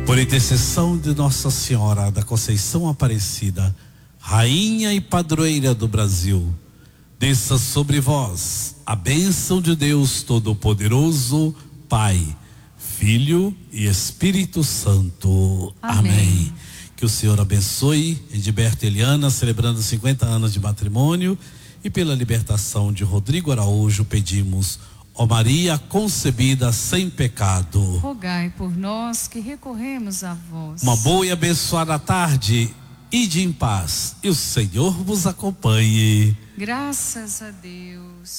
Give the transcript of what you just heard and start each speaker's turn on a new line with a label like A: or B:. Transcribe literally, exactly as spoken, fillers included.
A: Por intercessão de Nossa Senhora da Conceição Aparecida, Rainha e Padroeira do Brasil, desça sobre vós a bênção de Deus Todo-Poderoso, Pai, Filho e Espírito Santo. Amém. Amém. Que o Senhor abençoe Edilberto e Eliana, celebrando cinquenta anos de matrimônio, e pela libertação de Rodrigo Araújo pedimos: ó Maria concebida sem pecado,
B: rogai por nós que recorremos a vós.
A: Uma boa e abençoada tarde, ide em paz e o Senhor vos acompanhe.
B: Graças a Deus.